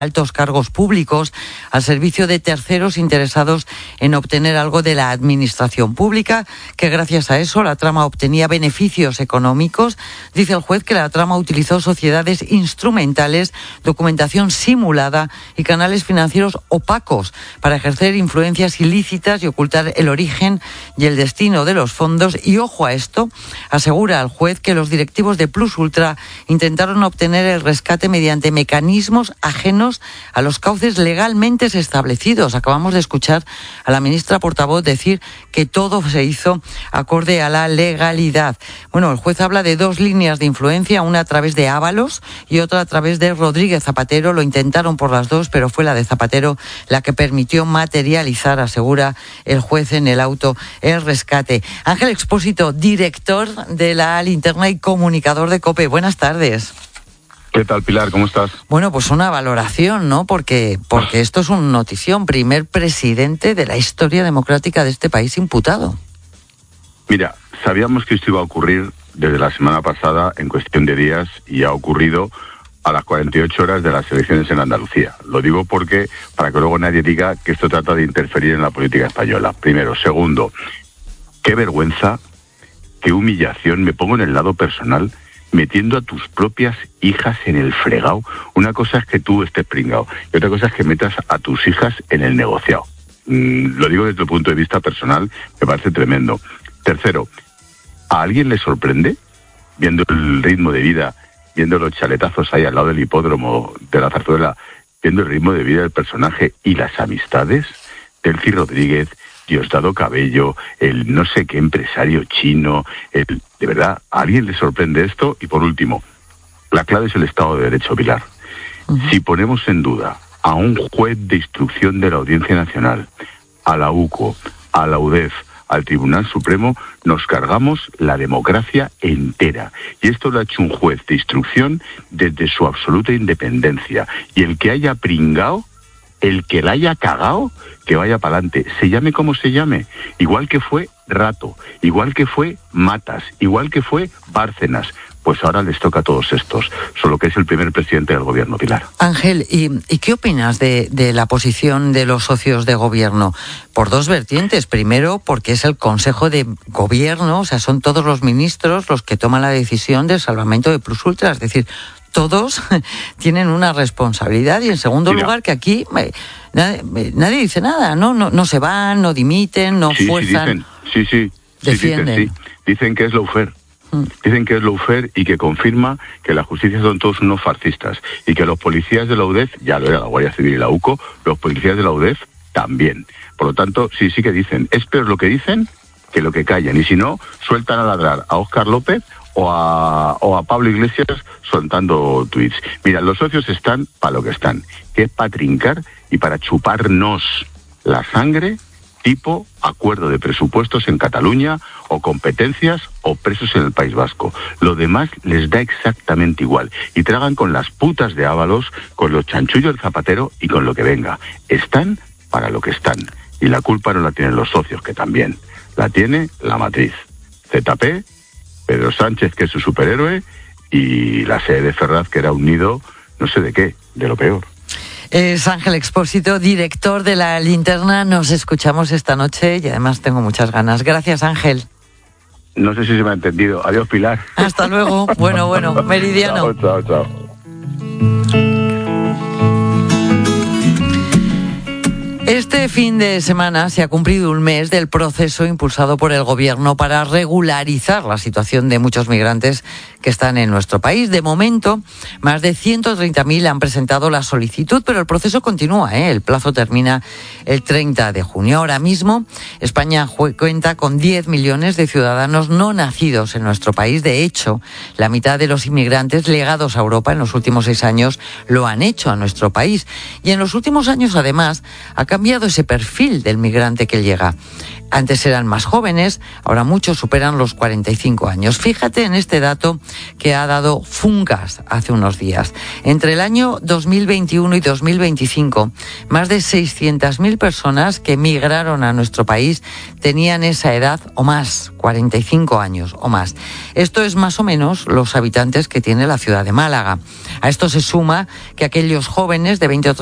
altos cargos públicos al servicio de terceros interesados en obtener algo de la administración pública, que gracias a eso la trama obtenía beneficios económicos. Dice el juez que la trama utilizó sociedades instrumentales, documentación simulada y canales financieros opacos para ejercer influencias ilícitas y ocultar el origen y el destino de los fondos. Y ojo a esto, asegura el juez que los directivos de Plus Ultra intentaron obtener el rescate mediante mecanismos ajenos a los cauces legalmente establecidos. Acabamos de escuchar a la ministra portavoz decir que todo se hizo acorde a la legalidad. Bueno, el juez habla de dos líneas de influencia, una a través de Ábalos y otra a través de Rodríguez Zapatero. Lo intentaron por las dos, pero fue la de Zapatero la que permitió materializar, asegura el juez en el auto, el rescate. Ángel Expósito, director de la Linterna y comunicador de COPE. Buenas tardes. ¿Qué tal, Pilar? ¿Cómo estás? Bueno, pues una valoración, ¿no? Porque esto es una notición. Primer presidente de la historia democrática de este país imputado. Mira, sabíamos que esto iba a ocurrir desde la semana pasada en cuestión de días y ha ocurrido a las 48 horas de las elecciones en Andalucía. Lo digo porque para que luego nadie diga que esto trata de interferir en la política española. Primero. Segundo, qué vergüenza, qué humillación. Me pongo en el lado personal, metiendo a tus propias hijas en el fregado. Una cosa es que tú estés pringado y otra cosa es que metas a tus hijas en el negociado. Lo digo desde el punto de vista personal, me parece tremendo. Tercero, ¿a alguien le sorprende, viendo el ritmo de vida, viendo los chaletazos ahí al lado del hipódromo de la Zarzuela, viendo el ritmo de vida del personaje y las amistades? Delcy Rodríguez, Diosdado Cabello, el no sé qué empresario chino, ¿de verdad a alguien le sorprende esto? Y por último, la clave es el Estado de Derecho, Pilar. Si ponemos en duda a un juez de instrucción de la Audiencia Nacional, a la UCO, a la UDEF, al Tribunal Supremo, nos cargamos la democracia entera. Y esto lo ha hecho un juez de instrucción desde su absoluta independencia. Y el que haya pringao, el que la haya cagao, que vaya para adelante, se llame como se llame, igual que fue Rato, igual que fue Matas, igual que fue Bárcenas. Pues ahora les toca a todos estos, solo que es el primer presidente del gobierno, Pilar. Ángel, ¿y qué opinas de la posición de los socios de gobierno? Por dos vertientes. Primero, porque es el Consejo de Gobierno, o sea, son todos los ministros los que toman la decisión del salvamento de Plus Ultra, es decir, todos tienen una responsabilidad. Y en segundo lugar, que aquí nadie dice nada, no se van, no dimiten, no fuerzan. Defienden. Dicen que es lawfare. Dicen que es lawfare y que confirma que la justicia son todos unos fascistas y que los policías de la UDEF, ya lo era la Guardia Civil y la UCO, los policías de la UDEF también. Por lo tanto, sí que dicen. Es peor lo que dicen que lo que callan. Y si no, sueltan a ladrar a Óscar López o a Pablo Iglesias soltando tuits. Mira, los socios están para lo que están, que es para trincar y para chuparnos la sangre, tipo acuerdo de presupuestos en Cataluña o competencias o presos en el País Vasco. Lo demás les da exactamente igual y tragan con las putas de Ábalos, con los chanchullos del Zapatero y con lo que venga. Están para lo que están y la culpa no la tienen los socios, que también la tiene la matriz. ZP, Pedro Sánchez, que es su superhéroe, y la sede de Ferraz, que era un nido, no sé de qué, de lo peor. Es Ángel Expósito, director de la Linterna. Nos escuchamos esta noche y además tengo muchas ganas. Gracias, Ángel. No sé si se me ha entendido. Adiós, Pilar. Hasta luego. Bueno, meridiano. Chao. Este fin de semana se ha cumplido un mes del proceso impulsado por el Gobierno para regularizar la situación de muchos migrantes que están en nuestro país. De momento, más de 130.000 han presentado la solicitud, pero el proceso continúa, El plazo termina el 30 de junio. Ahora mismo, España cuenta con 10 millones de ciudadanos no nacidos en nuestro país. De hecho, la mitad de los inmigrantes llegados a Europa en los últimos 6 años lo han hecho a nuestro país. Y en los últimos años, además, ha cambiado cambiado ese perfil del migrante que llega. Antes eran más jóvenes, ahora muchos superan los 45 años. Fíjate en este dato que ha dado Funcas hace unos días. Entre el año 2021 y 2025, más de 600.000 personas que migraron a nuestro país tenían esa edad o más, 45 años o más. Esto es más o menos los habitantes que tiene la ciudad de Málaga. A esto se suma que aquellos jóvenes de 20 o